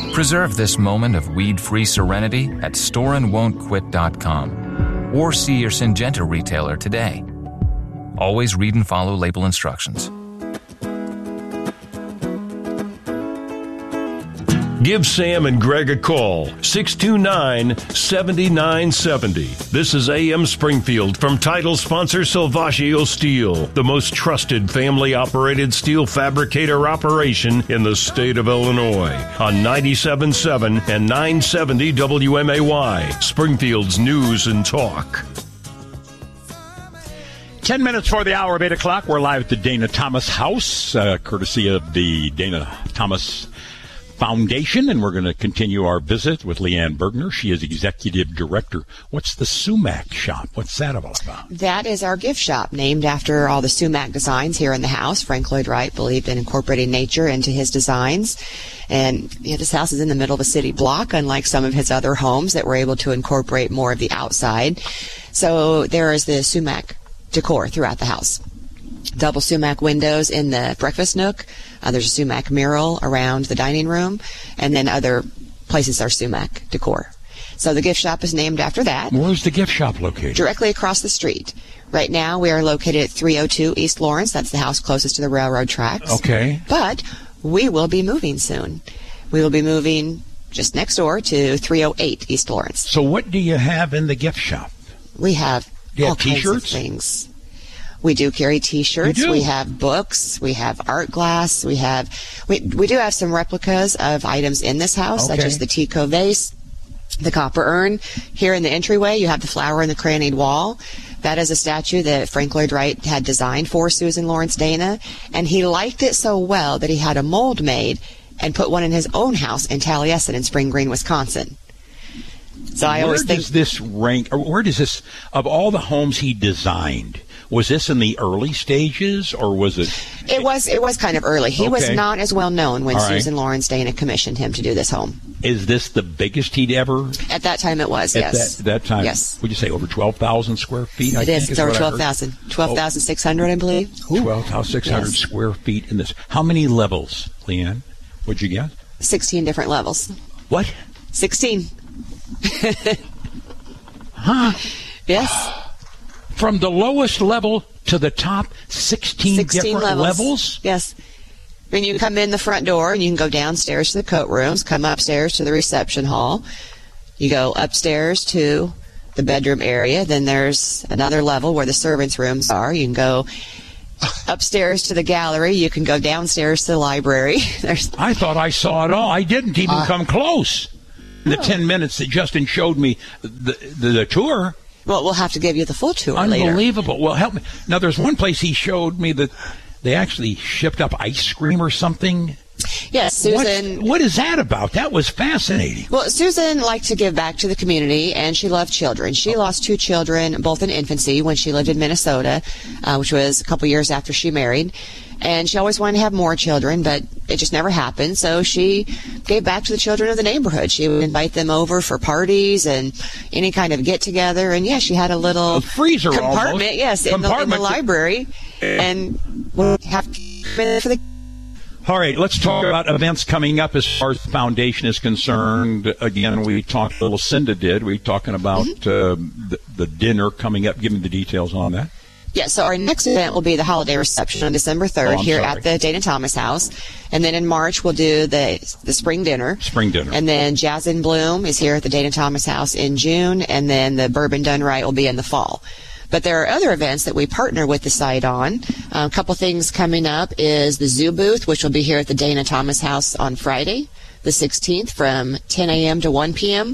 Preserve this moment of weed-free serenity at storeandwon'tquit.com or see your Syngenta retailer today. Always read and follow label instructions. Give Sam and Greg a call, 629-7970. This is AM Springfield from title sponsor Salvaggio Steel, the most trusted family-operated steel fabricator operation in the state of Illinois, on 97.7 and 970 WMAY, Springfield's News and Talk. 10 minutes for the hour of 8 o'clock. We're live at the Dana Thomas House, courtesy of the Dana Thomas Foundation, and we're going to continue our visit with Leanne Bergner. She is Executive Director. What's the Sumac Shop? What's that all about? That is our gift shop, named after all the sumac designs here in the house. Frank Lloyd Wright believed in incorporating nature into his designs. And this house is in the middle of a city block, unlike some of his other homes that were able to incorporate more of the outside. So there is the sumac decor throughout the house. Double sumac windows in the breakfast nook. There's a sumac mural around the dining room, and then other places are sumac decor. So the gift shop is named after that. Where's the gift shop located? Directly across the street. Right now we are located at 302 East Lawrence. That's the house closest to the railroad tracks. Okay. But we will be moving soon. We will be moving just next door to 308 East Lawrence. So what do you have in the gift shop? We have all kinds of T-shirts? things. We do carry T-shirts. We have books. We have art glass. We do have some replicas of items in this house, such as the Tico vase, the copper urn. Here in the entryway, you have the flower in the crannied wall. That is a statue that Frank Lloyd Wright had designed for Susan Lawrence Dana, and he liked it so well that he had a mold made and put one in his own house in Taliesin in Spring Green, Wisconsin. So I always think, does this rank, or where does this, of all the homes he designed, was this in the early stages, or was it? It was kind of early. He was not as well known when All right. Susan Lawrence Dana commissioned him to do this home. Is this the biggest he'd ever? At that time, it was, yes. At that time? Yes. Would you say over 12,000 square feet? It is. It's over 12,000. 12,600, I believe. 12,600 square feet in this. How many levels, Leanne? What'd you get? 16 different levels. What? 16. Huh? Yes. From the lowest level to the top, 16 different levels? Yes. When you come in the front door, and you can go downstairs to the coat rooms, come upstairs to the reception hall. You go upstairs to the bedroom area. Then there's another level where the servants' rooms are. You can go upstairs to the gallery. You can go downstairs to the library. I thought I saw it all. I didn't even come close. In the 10 minutes that Justin showed me the tour. Well, we'll have to give you the full tour later. Unbelievable. Well, help me. Now, there's one place he showed me that they actually shipped up ice cream or something. Yes, Susan. What is that about? That was fascinating. Well, Susan liked to give back to the community, and she loved children. She lost 2 children, both in infancy, when she lived in Minnesota, which was a couple years after she married. And she always wanted to have more children, but it just never happened. So she gave back to the children of the neighborhood. She would invite them over for parties and any kind of get-together. And, she had a little freezer compartment, in the library. And we'll have for the... All right, let's talk about events coming up as far as the foundation is concerned. Again, we talked a little, Cinda did. We were talking about the dinner coming up. Give me the details on that. Yeah, so our next event will be the holiday reception on December 3rd at the Dana Thomas House. And then in March, we'll do the spring dinner. Spring dinner. And then Jazz in Bloom is here at the Dana Thomas House in June. And then the Bourbon Done Right will be in the fall. But there are other events that we partner with the site on. A couple things coming up is the Zoo Booth, which will be here at the Dana Thomas House on Friday, the 16th, from 10 a.m. to 1 p.m.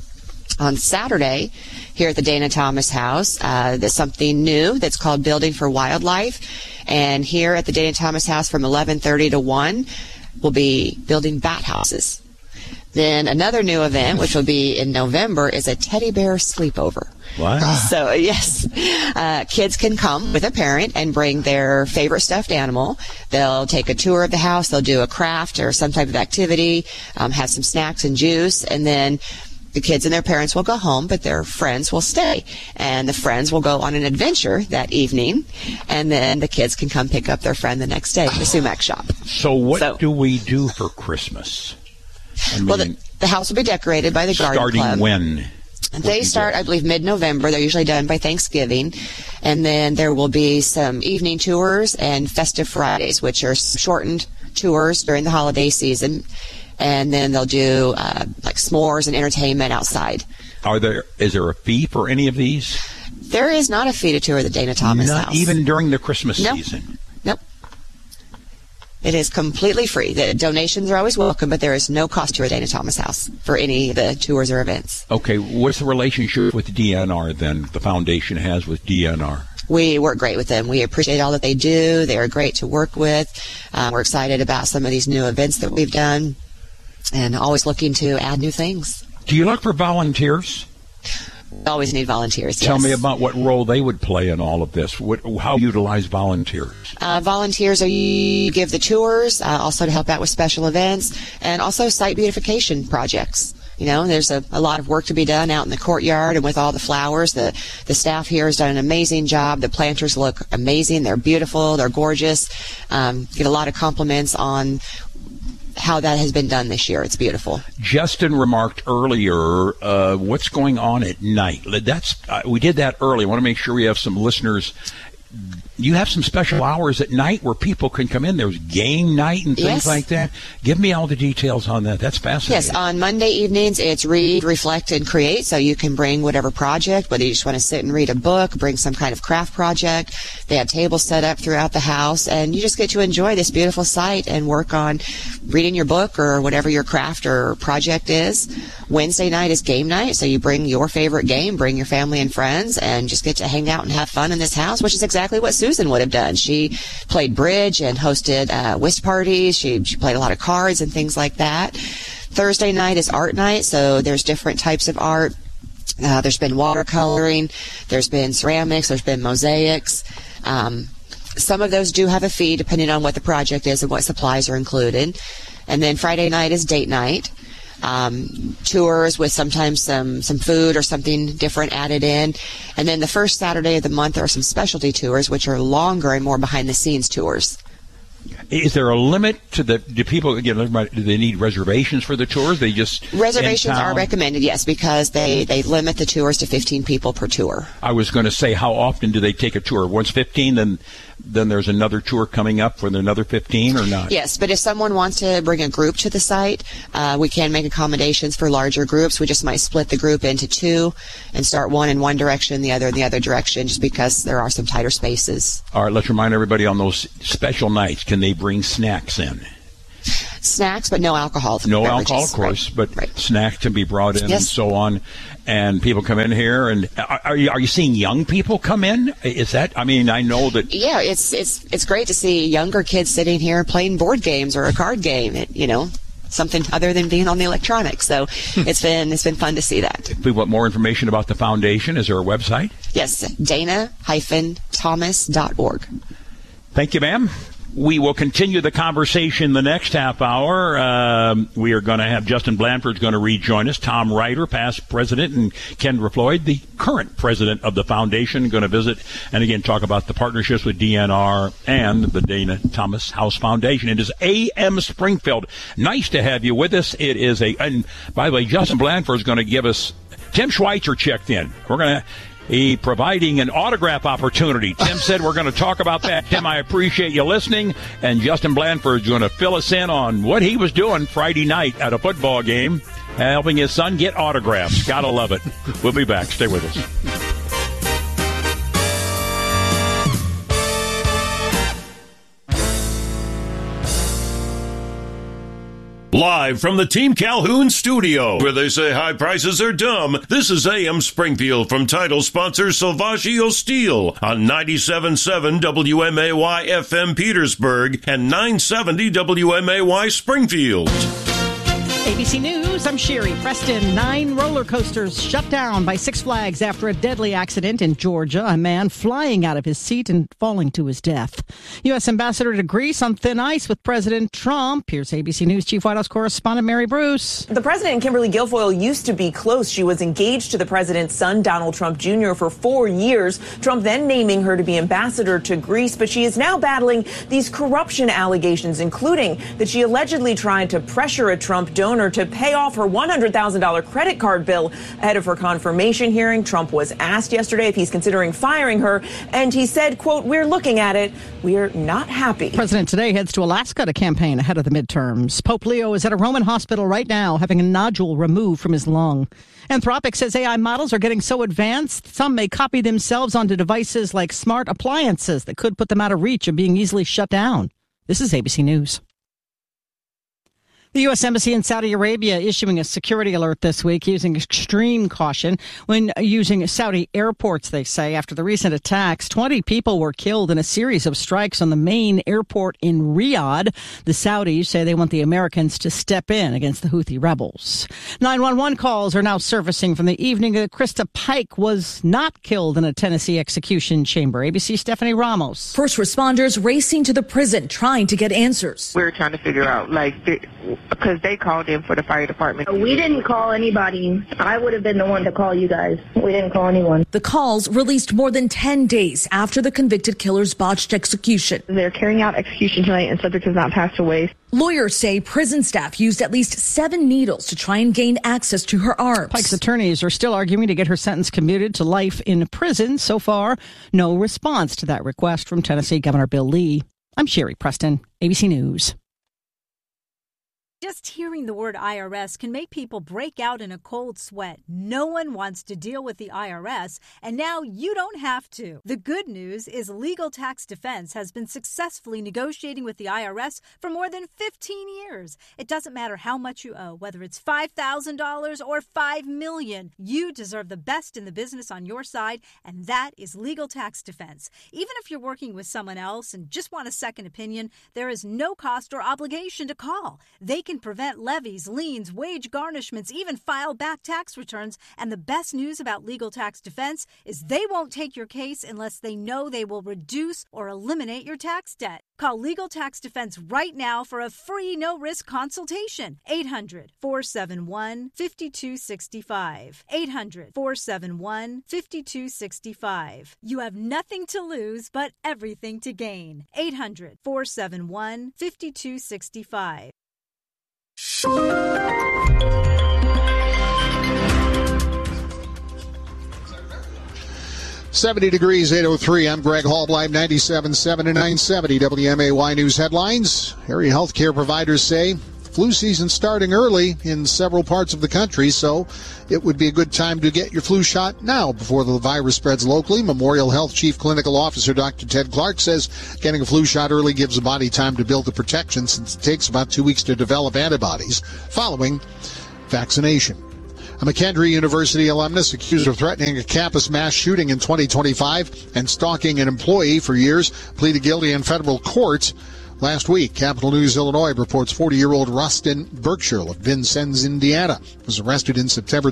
On Saturday, here at the Dana Thomas House, there's something new that's called Building for Wildlife. And here at the Dana Thomas House from 11:30 to 1, we'll be building bat houses. Then another new event, which will be in November, is a teddy bear sleepover. What? So, yes, kids can come with a parent and bring their favorite stuffed animal. They'll take a tour of the house. They'll do a craft or some type of activity, have some snacks and juice, and then the kids and their parents will go home, but their friends will stay. And the friends will go on an adventure that evening, and then the kids can come pick up their friend the next day at the Sumac shop. So what do we do for Christmas? Well, the house will be decorated by the Garden Club. Starting when? They start, I believe, mid-November. They're usually done by Thanksgiving. And then there will be some evening tours and Festive Fridays, which are shortened tours during the holiday season. And then they'll do like s'mores and entertainment outside. Is there a fee for any of these? There is not a fee to tour the Dana Thomas house. Not even during the Christmas season? Nope. It is completely free. The donations are always welcome, but there is no cost to a Dana Thomas house for any of the tours or events. Okay, what's the relationship with DNR then, the foundation has with DNR? We work great with them. We appreciate all that they do. They are great to work with. We're excited about some of these new events that we've done and always looking to add new things. Do you look for volunteers? We always need volunteers, Tell me about what role they would play in all of this. How you utilize volunteers? Volunteers you give the tours, also to help out with special events, and also site beautification projects. You know, there's a lot of work to be done out in the courtyard and with all the flowers. The staff here has done an amazing job. The planters look amazing. They're beautiful. They're gorgeous. Get a lot of compliments on how that has been done this year. It's beautiful. Justin remarked earlier, what's going on at night? We did that early. I want to make sure we have some listeners. You have some special hours at night where people can come in. There's game night and things like that. Give me all the details on that. That's fascinating. Yes, on Monday evenings, it's read, reflect, and create. So you can bring whatever project, whether you just want to sit and read a book, bring some kind of craft project. They have tables set up throughout the house, and you just get to enjoy this beautiful site and work on reading your book or whatever your craft or project is. Wednesday night is game night, so you bring your favorite game, bring your family and friends, and just get to hang out and have fun in this house, which is exactly what Susan would have done. She played bridge and hosted whist parties. She played a lot of cards and things like that. Thursday night is art night, so there's different types of art. There's been watercoloring, there's been ceramics, there's been mosaics. Some of those do have a fee depending on what the project is and what supplies are included. And then Friday night is date night. Tours with sometimes some food or something different added in. And then the first Saturday of the month, there are some specialty tours, which are longer and more behind-the-scenes tours. Is there a limit to do people, do they need reservations for the tours? They just Reservations are recommended, yes, because they limit the tours to 15 people per tour. I was going to say, how often do they take a tour? Once 15, then there's another tour coming up for another 15 or not? Yes, but if someone wants to bring a group to the site, we can make accommodations for larger groups. We just might split the group into two and start one in one direction, the other in the other direction, just because there are some tighter spaces. All right, let's remind everybody on those special nights, can they bring snacks in? Snacks, but no alcohol. No beverages. alcohol, of course, right. but snacks can be brought in yes. and so on. And people come in here, and are you seeing young people come in? Is that? I mean, I know that. Yeah, it's great to see younger kids sitting here playing board games or a card game. Something other than being on the electronics. So it's been fun to see that. If we want more information about the foundation, is there a website? Yes, dana-thomas.org. Thank you, ma'am. We will continue the conversation the next half hour. We are going to have Justin Blanford's going to rejoin us. Tom Ryder, past president, and Kendra Floyd, the current president of the foundation, going to visit and again talk about the partnerships with DNR and the Dana Thomas House Foundation. It is AM Springfield. Nice to have you with us. It is and by the way, Justin Blanford is going to give us. Tim Schweitzer checked in. We're going to. Providing an autograph opportunity. Tim said we're going to talk about that. Tim, I appreciate you listening. And Justin Blanford is going to fill us in on what he was doing Friday night at a football game, helping his son get autographs. Gotta love it. We'll be back. Stay with us. Live from the Team Calhoun studio, where they say high prices are dumb, this is AM Springfield from title sponsor Salvaggio Steel on 97.7 WMAY FM Petersburg and 970 WMAY Springfield. ABC News, I'm Sherry Preston. 9 roller coasters shut down by Six Flags after a deadly accident in Georgia. A man flying out of his seat and falling to his death. U.S. Ambassador to Greece on thin ice with President Trump. Here's ABC News Chief White House correspondent Mary Bruce. The president and Kimberly Guilfoyle used to be close. She was engaged to the president's son, Donald Trump Jr., for 4 years. Trump then naming her to be ambassador to Greece. But she is now battling these corruption allegations, including that she allegedly tried to pressure a Trump donor donor to pay off her $100,000 credit card bill. Ahead of her confirmation hearing, Trump was asked yesterday if he's considering firing her, and he said, quote, "We're looking at it. We're not happy." The president today heads to Alaska to campaign ahead of the midterms. Pope Leo is at a Roman hospital right now having a nodule removed from his lung. Anthropic says AI models are getting so advanced, some may copy themselves onto devices like smart appliances that could put them out of reach of being easily shut down. This is ABC News. The U.S. Embassy in Saudi Arabia issuing a security alert this week using extreme caution when using Saudi airports, they say. After the recent attacks, 20 people were killed in a series of strikes on the main airport in Riyadh. The Saudis say they want the Americans to step in against the Houthi rebels. 911 calls are now surfacing from the evening that Krista Pike was not killed in a Tennessee execution chamber. ABC Stephanie Ramos. First responders racing to the prison trying to get answers. We're trying to figure out, because they called in for the fire department. We didn't call anybody. I would have been the one to call you guys. We didn't call anyone. The calls released more than 10 days after the convicted killer's botched execution. They're carrying out execution tonight and subject has not passed away. Lawyers say prison staff used at least 7 needles to try and gain access to her arms. Pike's attorneys are still arguing to get her sentence commuted to life in prison. So far, no response to that request from Tennessee Governor Bill Lee. I'm Sherry Preston, ABC News. Just hearing the word IRS can make people break out in a cold sweat. No one wants to deal with the IRS, and now you don't have to. The good news is Legal Tax Defense has been successfully negotiating with the IRS for more than 15 years. It doesn't matter how much you owe, whether it's $5,000 or $5 million. You deserve the best in the business on your side, and that is Legal Tax Defense. Even if you're working with someone else and just want a second opinion, there is no cost or obligation to call. They can prevent levies, liens, wage garnishments, even file back tax returns. And the best news about Legal Tax Defense is they won't take your case unless they know they will reduce or eliminate your tax debt. Call Legal Tax Defense right now for a free no-risk consultation. 800-471-5265. 800-471-5265. You have nothing to lose but everything to gain. 800-471-5265. 70 degrees, 803. I'm Greg Hallbleib, 97.7 and 970 WMAY News headlines. Area healthcare providers say flu season starting early in several parts of the country, so it would be a good time to get your flu shot now before the virus spreads locally. Memorial Health Chief Clinical Officer Dr. Ted Clark says getting a flu shot early gives the body time to build the protection since it takes about 2 weeks to develop antibodies following vaccination. A McKendree University alumnus accused of threatening a campus mass shooting in 2025 and stalking an employee for years pleaded guilty in federal court last week. Capital News Illinois reports 40-year-old Rustin Berkshire of Vincennes, Indiana, was arrested in September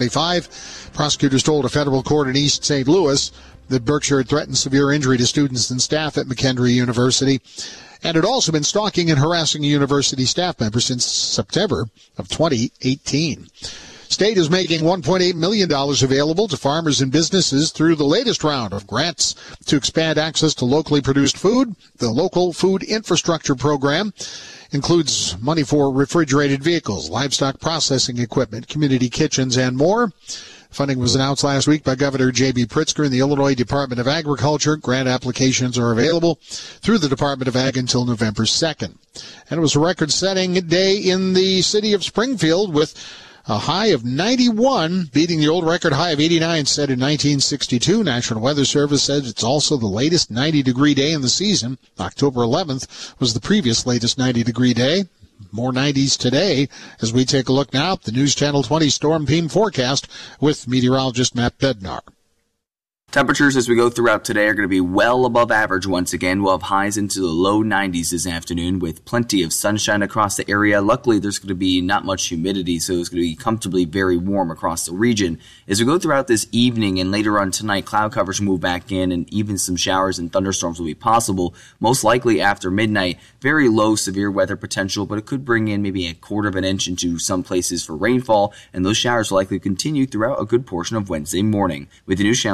2025. Prosecutors told a federal court in East St. Louis that Berkshire had threatened severe injury to students and staff at McKendree University and had also been stalking and harassing a university staff member since September of 2018. State is making $1.8 million available to farmers and businesses through the latest round of grants to expand access to locally produced food. The Local Food Infrastructure Program includes money for refrigerated vehicles, livestock processing equipment, community kitchens, and more. Funding was announced last week by Governor J.B. Pritzker in the Illinois Department of Agriculture. Grant applications are available through the Department of Ag until November 2nd. And it was a record-setting day in the city of Springfield with a high of 91, beating the old record high of 89 set in 1962. National Weather Service says it's also the latest 90-degree day in the season. October 11th was the previous latest 90-degree day. More 90s today as we take a look now at the News Channel 20 storm theme forecast with meteorologist Matt Bednar. Temperatures as we go throughout today are going to be well above average once again. We'll have highs into the low 90s this afternoon with plenty of sunshine across the area. Luckily, there's going to be not much humidity, so it's going to be comfortably very warm across the region. As we go throughout this evening and later on tonight, cloud coverage will move back in and even some showers and thunderstorms will be possible, most likely after midnight. Very low severe weather potential, but it could bring in maybe a quarter of an inch into some places for rainfall, and those showers will likely continue throughout a good portion of Wednesday morning. With the News Channel 20 storm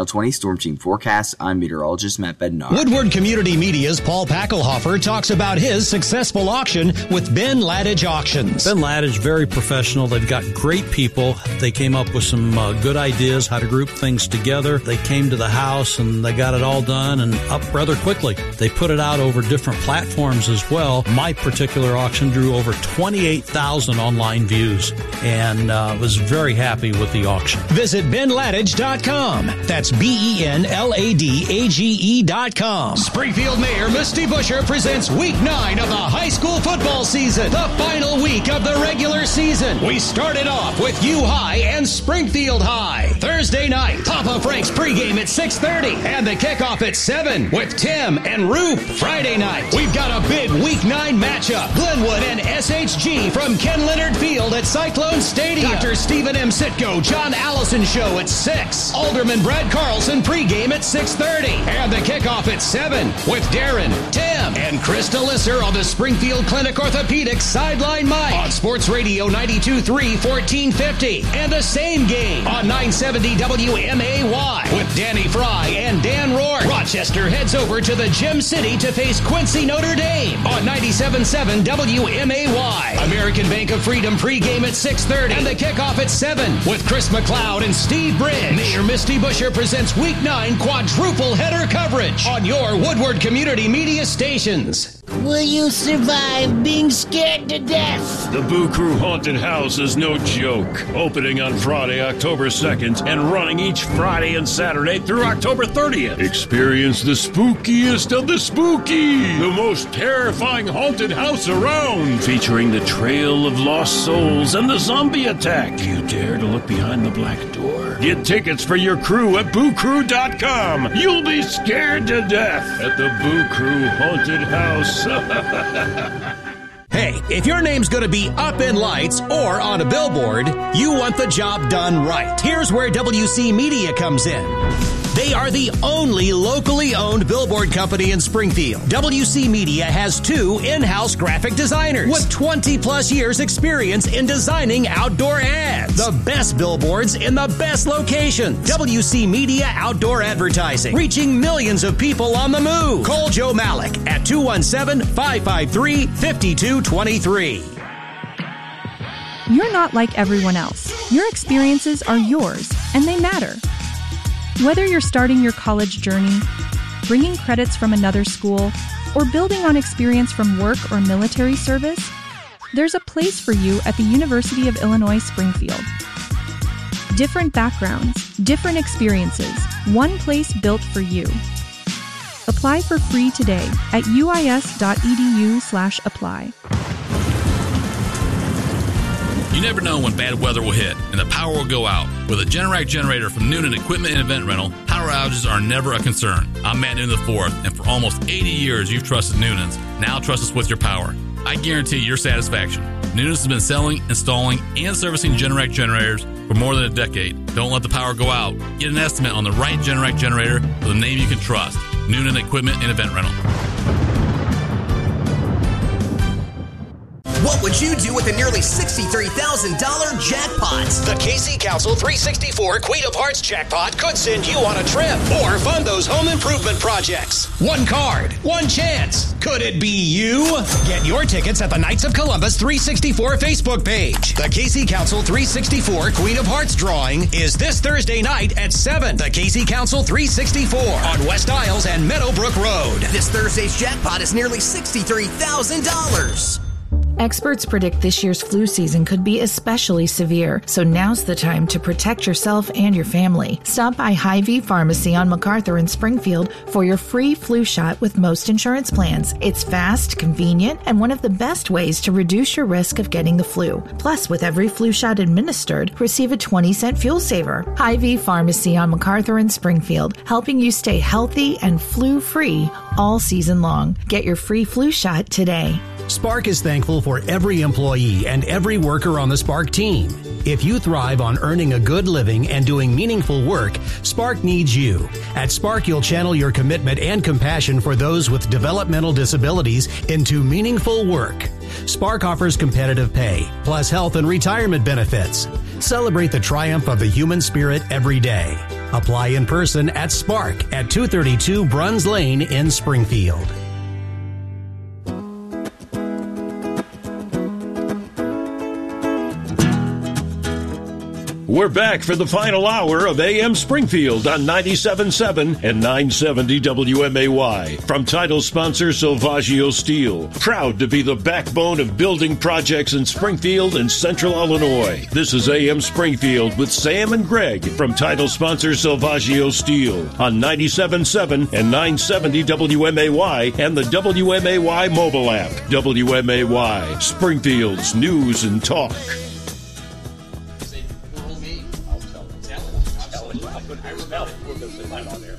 Storm Team forecast, I'm meteorologist Matt Bednar. Woodward Community Media's Paul Packelhofer talks about his successful auction with Ben Ladage Auctions. Ben Ladage, very professional. They've got great people. They came up with some good ideas how to group things together. They came to the house and they got it all done and up rather quickly. They put it out over different platforms as well. My particular auction drew over 28,000 online views and was very happy with the auction. Visit benladage.com. That's BenLadage.com. Springfield Mayor Misty Buscher presents Week 9 of the high school football season, the final week of the regular season. We started off with U High and Springfield High. Thursday night, Papa Frank's pregame at 6:30 and the kickoff at 7 with Tim and Roop. Friday night, we've got a big Week 9 matchup. Glenwood and SHG from Ken Leonard Field at Cyclone Stadium. Dr. Stephen M. Sitko, John Allison Show at 6. Alderman Brad Carlson pregame at 6:30. And the kickoff at 7 with Darren, Tim, and Krista Lisser on the Springfield Clinic Orthopedics Sideline Mic on Sports Radio 92.3 1450. And the same game on 970 WMAY with Danny Fry and Dan Rourke. Rochester heads over to the Gem City to face Quincy Notre Dame on 97.7 WMAY. American Bank of Freedom pregame at 6:30 and the kickoff at 7 with Chris McLeod and Steve Bridge. Mayor Misty Buscher presents Week 9 quadruple header coverage on your Woodward Community Media stations. Will you survive being scared to death? The Boo Crew Haunted House is no joke. Opening on Friday, October 2nd, and running each Friday and Saturday through October 30th. Experience the spookiest of the spooky. The most terrifying haunted house around. Featuring the Trail of Lost Souls and the Zombie Attack. Do you dare to look behind the black door? Get tickets for your crew at BooCrew.com. You'll be scared to death at the Boo Crew Haunted House. Hey, if your name's going to be up in lights or on a billboard, you want the job done right. Here's where WC Media comes in. They are the only locally owned billboard company in Springfield. WC Media has 2 in-house graphic designers with 20-plus years experience in designing outdoor ads. The best billboards in the best locations. WC Media Outdoor Advertising, reaching millions of people on the move. Call Joe Malik at 217-553-5223. You're not like everyone else. Your experiences are yours, and they matter. Whether you're starting your college journey, bringing credits from another school, or building on experience from work or military service, there's a place for you at the University of Illinois Springfield. Different backgrounds, different experiences, one place built for you. Apply for free today at uis.edu/apply. You never know when bad weather will hit and the power will go out. With a Generac generator from Noonan Equipment and Event Rental, power outages are never a concern. I'm Matt Noonan IV, and for almost 80 years you've trusted Noonan's. Now trust us with your power. I guarantee your satisfaction. Noonan's has been selling, installing, and servicing Generac generators for more than a decade. Don't let the power go out. Get an estimate on the right Generac generator with a name you can trust. Noonan Equipment and Event Rental. What would you do with a nearly $63,000 jackpot? The KC Council 364 Queen of Hearts jackpot could send you on a trip or fund those home improvement projects. One card, one chance. Could it be you? Get your tickets at the Knights of Columbus 364 Facebook page. The KC Council 364 Queen of Hearts drawing is this Thursday night at 7. The KC Council 364 on West Isles and Meadowbrook Road. This Thursday's jackpot is nearly $63,000. Experts predict this year's flu season could be especially severe, so now's the time to protect yourself and your family. Stop by Hy-Vee Pharmacy on MacArthur in Springfield for your free flu shot with most insurance plans. It's fast, convenient, and one of the best ways to reduce your risk of getting the flu. Plus, with every flu shot administered, receive a 20-cent fuel saver. Hy-Vee Pharmacy on MacArthur in Springfield, helping you stay healthy and flu-free all season long. Get your free flu shot today. Spark is thankful for every employee and every worker on the Spark team. If you thrive on earning a good living and doing meaningful work, Spark needs you. At Spark, you'll channel your commitment and compassion for those with developmental disabilities into meaningful work. Spark offers competitive pay, plus health and retirement benefits. Celebrate the triumph of the human spirit every day. Apply in person at Spark at 232 Bruns Lane in Springfield. We're back for the final hour of AM Springfield on 97.7 and 970 WMAY. From title sponsor Salvaggio Steel. Proud to be the backbone of building projects in Springfield and Central Illinois. This is AM Springfield with Sam and Greg from title sponsor Salvaggio Steel on 97.7 and 970 WMAY and the WMAY mobile app. WMAY, Springfield's News and Talk.